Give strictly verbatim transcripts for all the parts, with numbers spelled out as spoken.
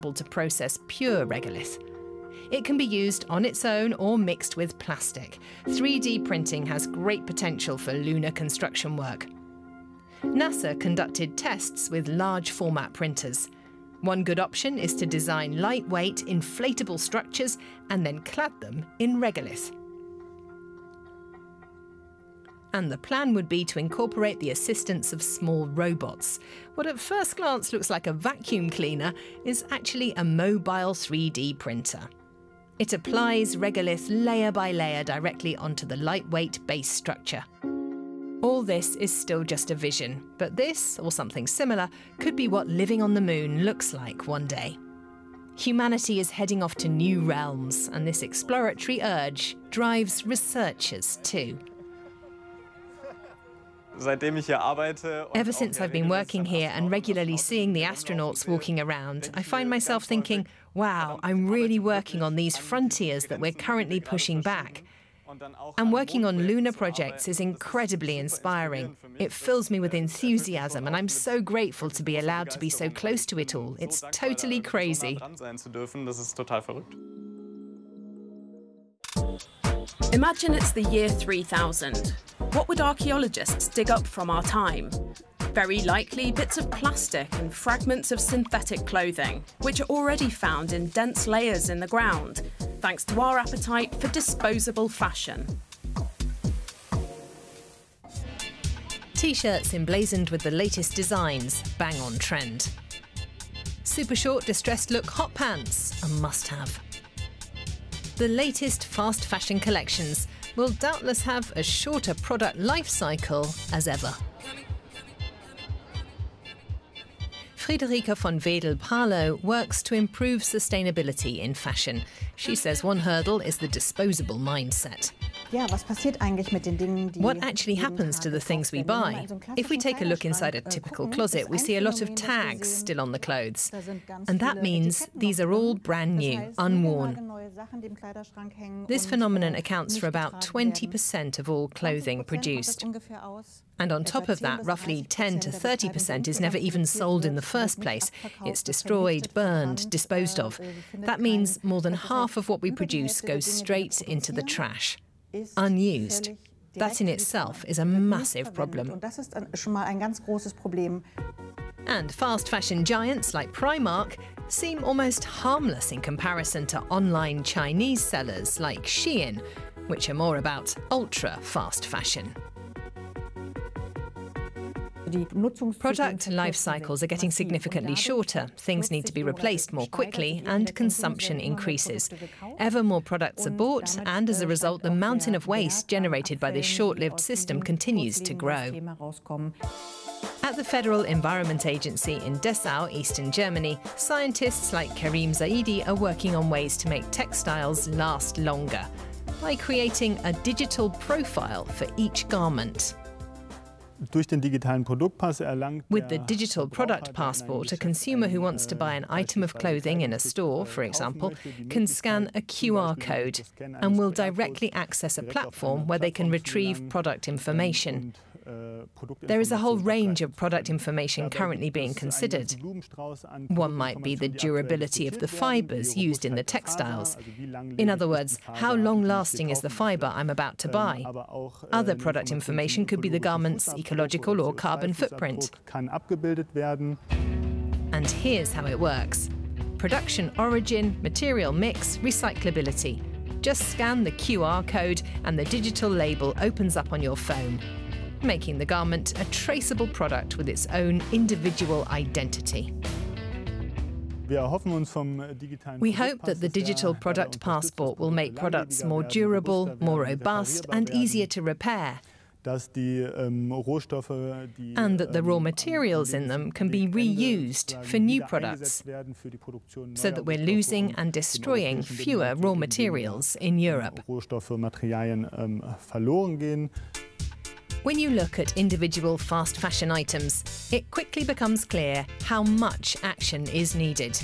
to process pure regolith. It can be used on its own or mixed with plastic. three D printing has great potential for lunar construction work. NASA conducted tests with large format printers. One good option is to design lightweight, inflatable structures and then clad them in regolith. And the plan would be to incorporate the assistance of small robots. What at first glance looks like a vacuum cleaner is actually a mobile three D printer. It applies regolith layer by layer directly onto the lightweight base structure. All this is still just a vision, but this, or something similar, could be what living on the moon looks like one day. Humanity is heading off to new realms, and this exploratory urge drives researchers too. Ever since I've been working here and regularly seeing the astronauts walking around, I find myself thinking, wow, I'm really working on these frontiers that we're currently pushing back. And working on lunar projects is incredibly inspiring. It fills me with enthusiasm, and I'm so grateful to be allowed to be so close to it all. It's totally crazy. Imagine it's the year three thousand. What would archaeologists dig up from our time? Very likely bits of plastic and fragments of synthetic clothing, which are already found in dense layers in the ground, thanks to our appetite for disposable fashion. T-shirts emblazoned with the latest designs, bang on trend. Super short distressed look hot pants, a must-have. The latest fast fashion collections will doubtless have a shorter product life cycle as ever. Friederike von Wedel-Palow works to improve sustainability in fashion. She says one hurdle is the disposable mindset. What actually happens to the things we buy? If we take a look inside a typical closet, we see a lot of tags still on the clothes. And that means these are all brand new, unworn. This phenomenon accounts for about twenty percent of all clothing produced. And on top of that, roughly ten to thirty percent is never even sold in the first place. It's destroyed, burned, disposed of. That means more than half of what we produce goes straight into the trash. Unused. That in itself is a massive problem. And fast fashion giants like Primark seem almost harmless in comparison to online Chinese sellers like Shein, which are more about ultra-fast fashion. Product life cycles are getting significantly shorter, things need to be replaced more quickly, and consumption increases. Ever more products are bought, and as a result, the mountain of waste generated by this short-lived system continues to grow. At the Federal Environment Agency in Dessau, eastern Germany, scientists like Karim Zaidi are working on ways to make textiles last longer by creating a digital profile for each garment. With the digital product passport, a consumer who wants to buy an item of clothing in a store, for example, can scan a Q R code and will directly access a platform where they can retrieve product information. There is a whole range of product information currently being considered. One might be the durability of the fibres used in the textiles. In other words, how long-lasting is the fibre I'm about to buy? Other product information could be the garment's ecological or carbon footprint. And here's how it works. Production origin, material mix, recyclability. Just scan the Q R code and the digital label opens up on your phone, making the garment a traceable product with its own individual identity. We hope that the digital product passport will make products more durable, more robust, and easier to repair, and that the raw materials in them can be reused for new products, so that we're losing and destroying fewer raw materials in Europe. When you look at individual fast fashion items, it quickly becomes clear how much action is needed.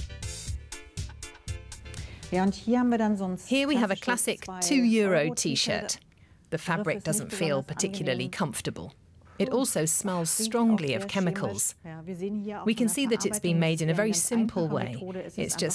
Here we have a classic two euro t-shirt. The fabric doesn't feel particularly comfortable. It also smells strongly of chemicals. We can see that it's been made in a very simple way. It's just